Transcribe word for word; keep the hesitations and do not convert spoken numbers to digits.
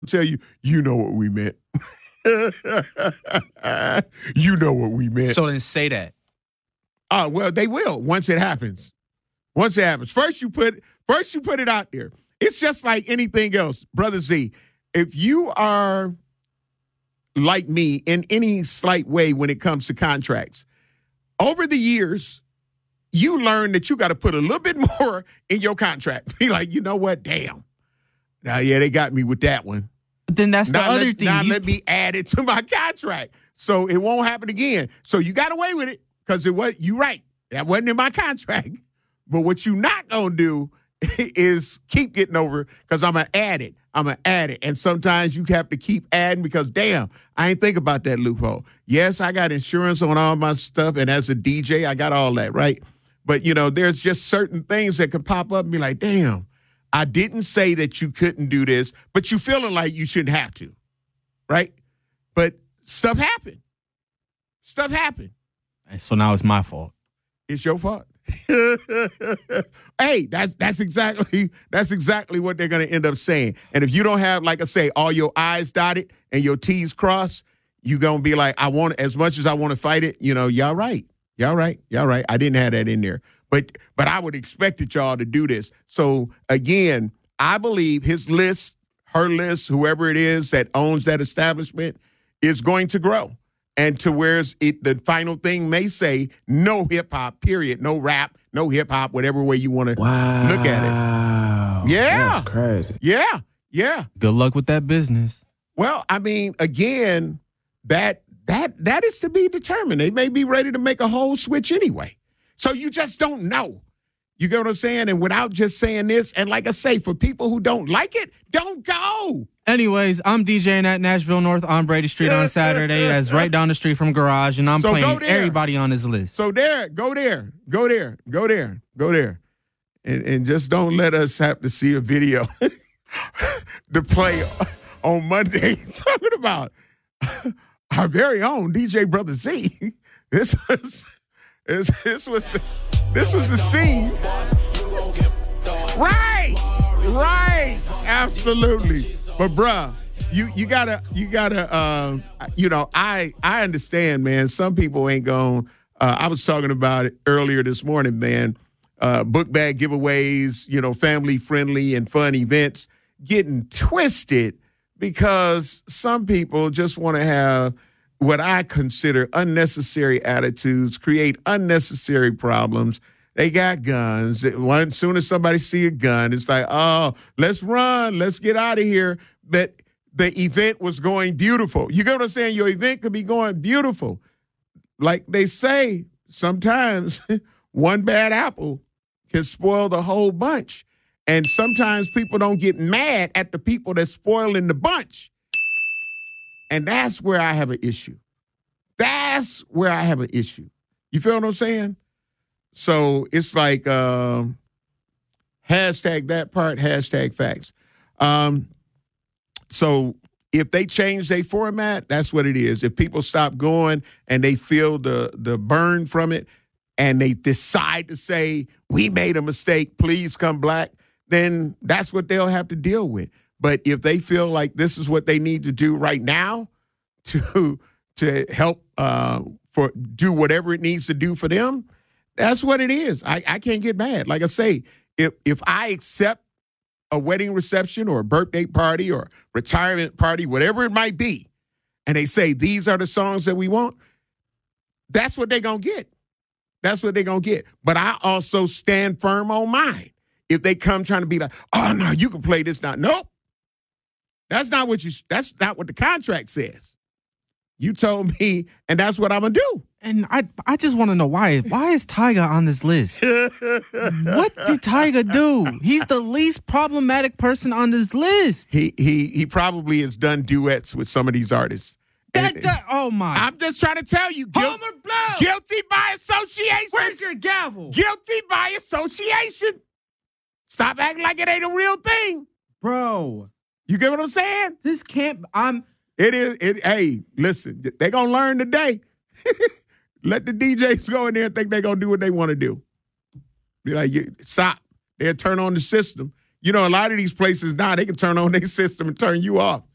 tell you, you know what we meant. You know what we meant. So then say that. Oh, well, they will once it happens. Once it happens. First you put first you put it out there. It's just like anything else, Brother Z. If you are like me in any slight way when it comes to contracts, over the years, you learn that you got to put a little bit more in your contract. Be like, you know what? Damn. Now, yeah, they got me with that one. But then that's the now other let, thing. Now You- let me add it to my contract so it won't happen again. So you got away with it because it was, you right. That wasn't in my contract. But what you not going to do is keep getting over because I'm going to add it. I'm going to add it. And sometimes you have to keep adding because, damn, I ain't think about that loophole. Yes, I got insurance on all my stuff. And as a D J, I got all that, right? But, you know, there's just certain things that can pop up and be like, damn, I didn't say that you couldn't do this, but you feeling like you shouldn't have to, right? But stuff happened. Stuff happened. So now it's my fault. It's your fault. Hey, that's that's exactly that's exactly what they're going to end up saying. And if you don't have, like I say, all your I's dotted and your T's crossed, you're going to be like, I want, as much as I want to fight it, you know, y'all right. Y'all right. Y'all right. I didn't have that in there. But but I would expect y'all to do this. So, again, I believe his list, her list, whoever it is that owns that establishment is going to grow. And to where it, the final thing may say no hip-hop, period, no rap, no hip-hop, whatever way you want to wow. look at it. Yeah. That's crazy. Yeah. Yeah. Good luck with that business. Well, I mean, again, that that that is to be determined. They may be ready to make a whole switch anyway. So you just don't know. You get what I'm saying? And without just saying this, and like I say, for people who don't like it, don't go. Anyways, I'm DJing at Nashville North on Brady Street on Saturday. That's right down the street from Garage, and I'm So go playing there. everybody on this list. So there, go there, go there, go there, go there. And, and just don't let us have to see a video to play on Monday talking about our very own D J Brother Z. This was this, this was the, this was the scene. Right, right, absolutely. But bruh, you you gotta you gotta uh, you know I I understand, man. Some people ain't going. Uh, I was talking about it earlier this morning, man. Uh, book bag giveaways, you know, family friendly and fun events getting twisted because some people just want to have what I consider unnecessary attitudes, create unnecessary problems. They got guns. As soon as somebody see a gun, it's like, oh, let's run. Let's get out of here. But the event was going beautiful. You get what I'm saying? Your event could be going beautiful. Like they say, sometimes one bad apple can spoil the whole bunch. And sometimes people don't get mad at the people that's spoiling the bunch. And that's where I have an issue. That's where I have an issue. You feel what I'm saying? So it's like um, hashtag that part, hashtag facts. Um, so if they change their format, that's what it is. If people stop going and they feel the the burn from it and they decide to say, we made a mistake, please come black, then that's what they'll have to deal with. But if they feel like this is what they need to do right now to to help uh, for do whatever it needs to do for them, that's what it is. I, I can't get mad. Like I say, if if I accept a wedding reception or a birthday party or retirement party, whatever it might be, and they say these are the songs that we want, that's what they're going to get. That's what they're going to get. But I also stand firm on mine. If they come trying to be like, oh, no, you can play this now. Nope. That's not what you, that's not what the contract says. You told me, and that's what I'm going to do. And I I just want to know why why is Tyga on this list? What did Tyga do? He's the least problematic person on this list. He he he probably has done duets with some of these artists. That, And- that oh my! I'm just trying to tell you, guil- Homer Blow! guilty by association. Where's your gavel, Guilty by association. Stop acting like it ain't a real thing. bro? You get what I'm saying? This can't. I'm. It is. It. Hey, listen, they gonna learn today. Let the D Js go in there and think they gonna do what they want to do. Be like, you, stop. They'll turn on the system. You know, a lot of these places now they can turn on their system and turn you off.